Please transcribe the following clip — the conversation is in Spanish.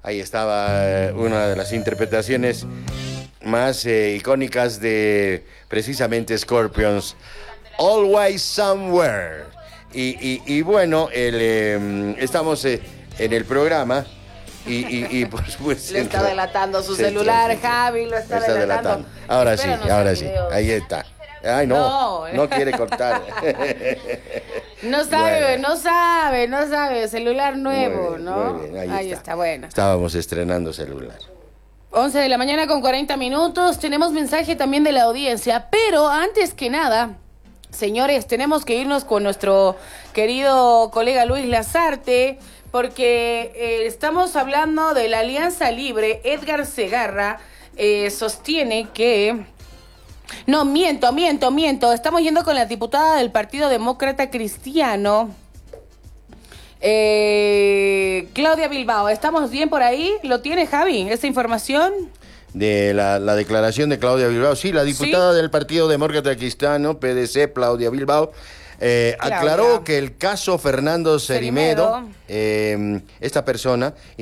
Ahí estaba una de las interpretaciones más icónicas de precisamente Scorpions, Always Somewhere. Y bueno, estamos en el programa y por supuesto... Le está delatando su celular, Javi, lo está delatando. Ahora sí, ahí está. Ay, no quiere cortar. No sabe, Bueno. no sabe, celular nuevo, Muy bien, ¿no? muy bien, ahí está, bueno. Estábamos estrenando celular. 11 de la mañana con 40 minutos, tenemos mensaje también de la audiencia, pero antes que nada, señores, tenemos que irnos con nuestro querido colega Luis Lazarte, porque estamos hablando de la Alianza Libre. Edgar Segarra sostiene que... No, miento. Estamos yendo con la diputada del Partido Demócrata Cristiano, Claudia Bilbao. ¿Estamos bien por ahí? ¿Lo tiene, Javi, esa información? De la declaración de Claudia Bilbao. Sí, la diputada del Partido Demócrata Cristiano, PDC, Claudia Bilbao, aclaró que el caso Fernando Cerimedo, esta persona...